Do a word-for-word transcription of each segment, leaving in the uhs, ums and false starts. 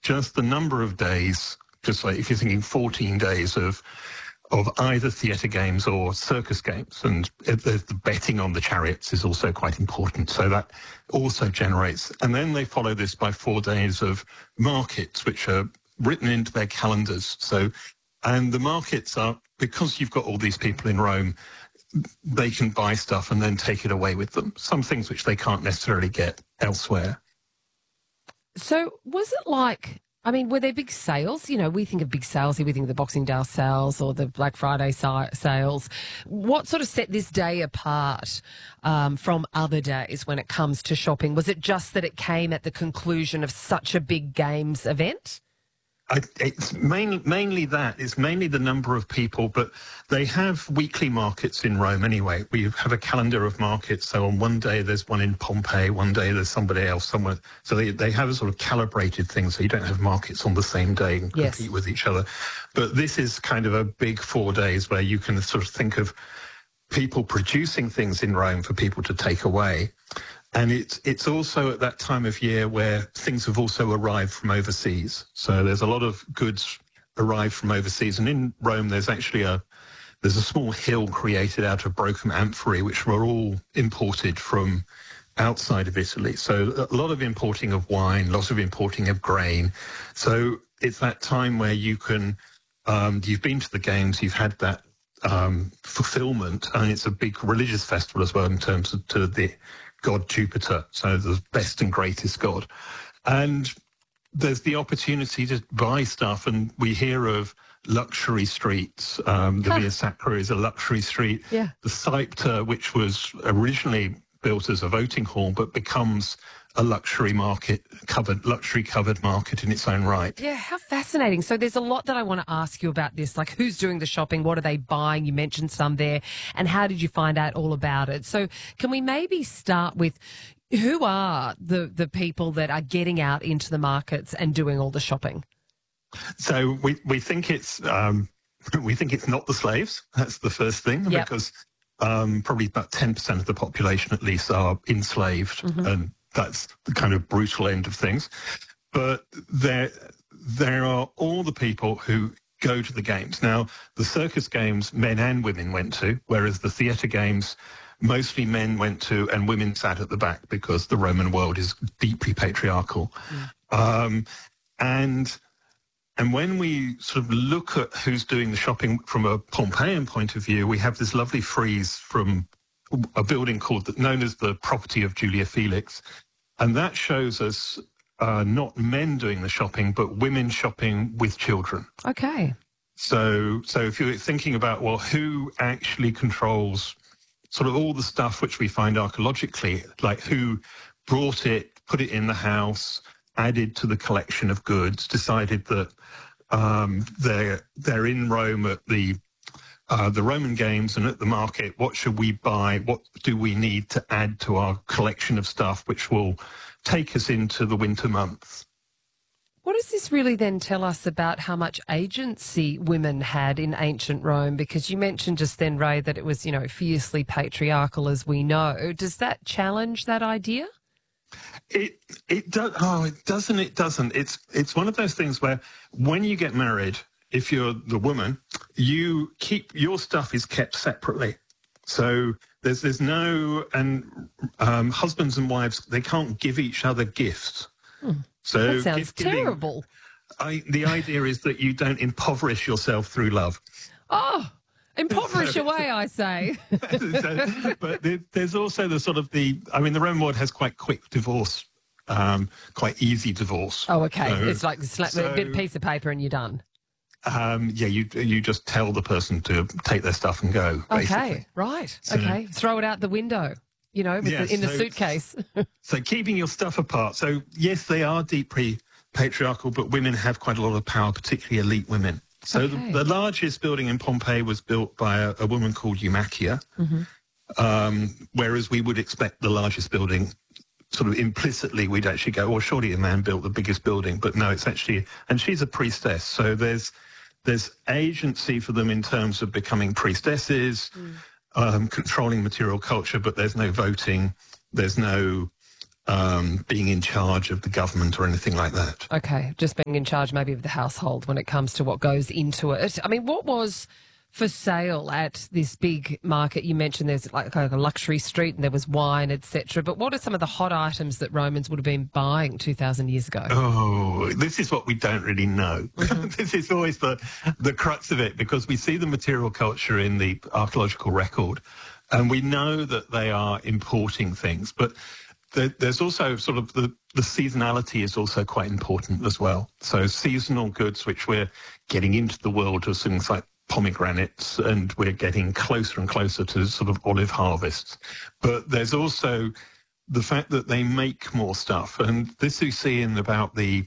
just the number of days, just like if you're thinking fourteen days of of either theatre games or circus games, and the betting on the chariots is also quite important. So that also generates, and then they follow this by four days of markets, which are written into their calendars. So, and the markets are, because you've got all these people in Rome, they can buy stuff and then take it away with them. Some things which they can't necessarily get elsewhere. So was it like, I mean, were there big sales? You know, we think of big sales here, we think of the Boxing Day sales or the Black Friday si- sales. What sort of set this day apart um, from other days when it comes to shopping? Was it just that it came at the conclusion of such a big games event? I, it's mainly, mainly that. It's mainly the number of people, but they have weekly markets in Rome anyway. We have a calendar of markets. So on one day there's one in Pompeii, one day there's somebody else somewhere. So they, they have a sort of calibrated thing, so you don't have markets on the same day and yes. compete with each other. But this is kind of a big four days where you can sort of think of people producing things in Rome for people to take away. And it's it's also at that time of year where things have also arrived from overseas. So there's a lot of goods arrived from overseas. And in Rome, there's actually a there's a small hill created out of broken amphorae, which were all imported from outside of Italy. So a lot of importing of wine, lots of importing of grain. So it's that time where you can, um, you've been to the games, you've had that um, fulfillment, and it's a big religious festival as well in terms of to the god Jupiter, so the best and greatest god. And there's the opportunity to buy stuff, and we hear of luxury streets. Um, the Via Sacra is a luxury street. Yeah. The Saipta, which was originally built as a voting hall, but becomes a luxury market, covered, luxury covered market in its own right. Yeah, how fascinating. So there's a lot that I want to ask you about this, like who's doing the shopping, what are they buying? You mentioned some there, and how did you find out all about it? So can we maybe start with who are the, the people that are getting out into the markets and doing all the shopping? So we, we think it's um, we think it's not the slaves. That's the first thing, yep. because um, probably about ten percent of the population at least are enslaved, mm-hmm. and that's the kind of brutal end of things. But there, there are all the people who go to the games. Now, the circus games, men and women went to, whereas the theatre games, mostly men went to and women sat at the back because the Roman world is deeply patriarchal. Mm. Um, and and when we sort of look at who's doing the shopping from a Pompeian point of view, we have this lovely frieze from a building called known as the Property of Julia Felix. And that shows us uh, not men doing the shopping, but women shopping with children. Okay. So, so if you're thinking about, well, who actually controls sort of all the stuff which we find archaeologically, like who brought it, put it in the house, added to the collection of goods, decided that um, they're they're in Rome at the uh, the Roman games and at the market. What should we buy? What do we need to add to our collection of stuff, which will take us into the winter months? What does this really then tell us about how much agency women had in ancient Rome? Because you mentioned just then, Ray, that it was, you know, fiercely patriarchal, as we know. Does that challenge that idea? It it does. Oh, it doesn't. It doesn't. It's it's one of those things where when you get married, if you're the woman, you keep your stuff is kept separately. So there's there's no and um, husbands and wives, they can't give each other gifts. Hmm. So that sounds terrible. I, the idea is that you don't impoverish yourself through love. Oh, impoverish so, away, I say. so, but there's also the sort of the, I mean, the Roman world has quite quick divorce, um, quite easy divorce. Oh, okay. So, it's like slap so, a bit of piece of paper and you're done. Um, yeah, you you just tell the person to take their stuff and go, basically. Okay, right. So, okay. Throw it out the window. You know, with yeah, the, in so, the suitcase. So keeping your stuff apart. So, yes, they are deeply patriarchal, but women have quite a lot of power, particularly elite women. So okay. the, the largest building in Pompeii was built by a, a woman called Eumachia, mm-hmm. um, whereas we would expect the largest building, sort of implicitly, we'd actually go, well, surely a man built the biggest building. But no, it's actually, and she's a priestess. So there's there's agency for them in terms of becoming priestesses, mm. Um, controlling material culture, but there's no voting, there's no um, being in charge of the government or anything like that. Okay, just being in charge maybe of the household when it comes to what goes into it. I mean, what was for sale at this big market? You mentioned there's like a luxury street and there was wine, et cetera. But what are some of the hot items that Romans would have been buying two thousand years ago? Oh, this is what we don't really know. Mm-hmm. This is always the, the crux of it, because we see the material culture in the archaeological record and we know that they are importing things. But there, there's also sort of the, the seasonality is also quite important as well. So seasonal goods, which we're getting into the world of things like pomegranates, and we're getting closer and closer to sort of olive harvests. But there's also the fact that they make more stuff, and this we see in about the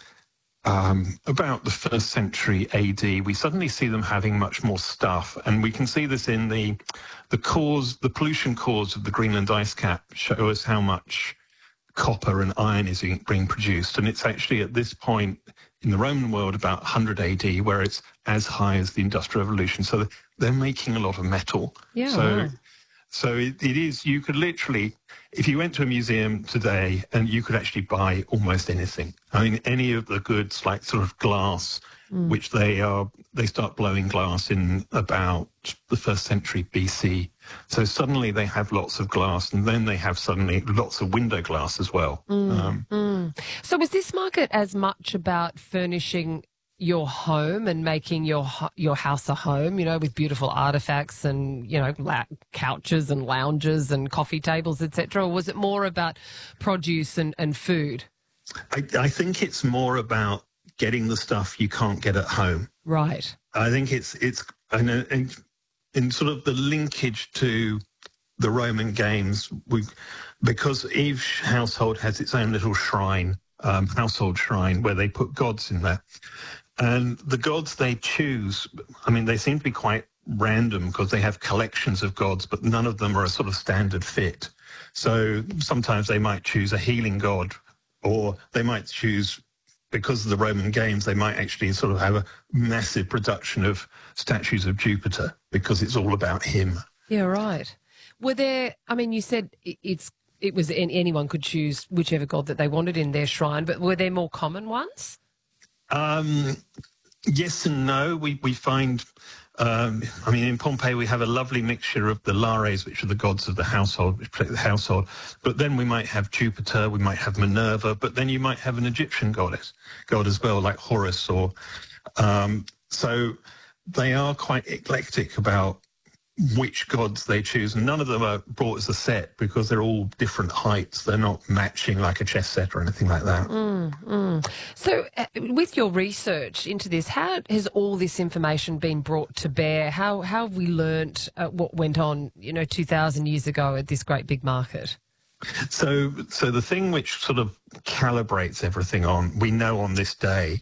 um, about the first century A D. We suddenly see them having much more stuff, and we can see this in the the cores, the pollution cores of the Greenland ice cap show us how much copper and iron is being produced, and it's actually at this point in the Roman world about one hundred A D, where it's as high as the Industrial Revolution. So they're making a lot of metal. Yeah. So, wow. so it, it is, you could literally, if you went to a museum today, and you could actually buy almost anything. I mean, any of the goods, like sort of glass, mm. which they are, they start blowing glass in about the first century B C. So suddenly they have lots of glass, and then they have suddenly lots of window glass as well. Mm, um, mm. So was this market as much about furnishing your home and making your your house a home, you know, with beautiful artifacts and, you know, la- couches and lounges and coffee tables, et cetera, or was it more about produce and, and food? I, I think it's more about getting the stuff you can't get at home. Right. I think it's, it's I know, and in sort of the linkage to the Roman games, we, because each household has its own little shrine, um, household shrine, where they put gods in there. And the gods they choose, I mean, they seem to be quite random because they have collections of gods, but none of them are a sort of standard fit. So sometimes they might choose a healing god, or they might choose, because of the Roman games, they might actually sort of have a massive production of statues of Jupiter because it's all about him. Yeah, right. Were there, I mean, you said it's it was anyone could choose whichever god that they wanted in their shrine, but were there more common ones? Um, yes and no. We, we find, um, I mean, in Pompeii, we have a lovely mixture of the Lares, which are the gods of the household, which protect the household. But then we might have Jupiter, we might have Minerva, but then you might have an Egyptian goddess, god as well, like Horus. Or um, so they are quite eclectic about which gods they choose. And none of them are brought as a set because they're all different heights. They're not matching like a chess set or anything like that. Mm, mm. So uh, with your research into this, how has all this information been brought to bear? How, how have we learnt uh, what went on, you know, two thousand years ago at this great big market? So, so the thing which sort of calibrates everything on, we know on this day,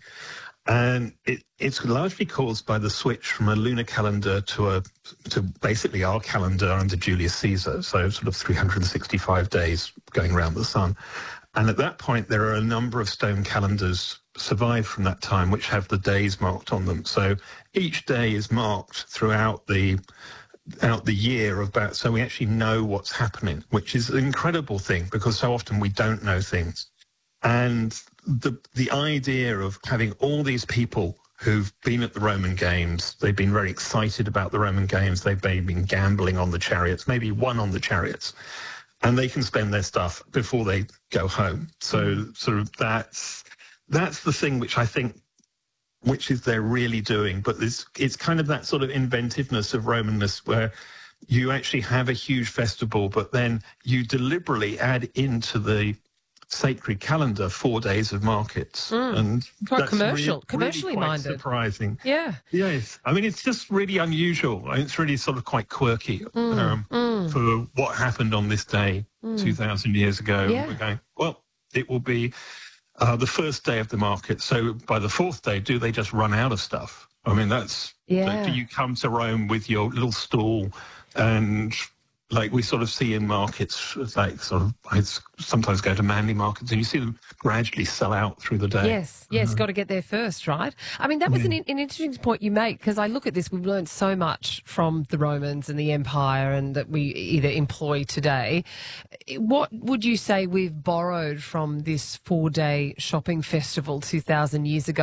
and it, it's largely caused by the switch from a lunar calendar to a to basically our calendar under Julius Caesar, so sort of three hundred sixty-five days going around the sun. And at that point, there are a number of stone calendars survived from that time, which have the days marked on them. So each day is marked throughout the out the year of about, so we actually know what's happening, which is an incredible thing because so often we don't know things. And the the idea of having all these people who've been at the Roman games, they've been very excited about the Roman games, they've been gambling on the chariots, maybe won on the chariots, and they can spend their stuff before they go home. So sort of that's that's the thing which I think, which is they're really doing. But it's, it's kind of that sort of inventiveness of Romanness where you actually have a huge festival, but then you deliberately add into the sacred calendar four days of markets. Mm. And quite that's commercial, really, commercially really quite minded. Surprising. Yeah. Yes. I mean, it's just really unusual. I mean, it's really sort of quite quirky mm. um, mm. for what happened on this day mm. two thousand years ago. Yeah. We're going, well, it will be uh, the first day of the market. So by the fourth day, do they just run out of stuff? I mean, that's, yeah. do you come to Rome with your little stall and like we sort of see in markets, like sort of, I sometimes go to Manly markets and you see them gradually sell out through the day. Yes, yes, Uh, got to get there first, right? I mean, that was yeah. an, an interesting point you make, because I look at this, we've learned so much from the Romans and the Empire and that we either employ today. What would you say we've borrowed from this four-day shopping festival two thousand years ago?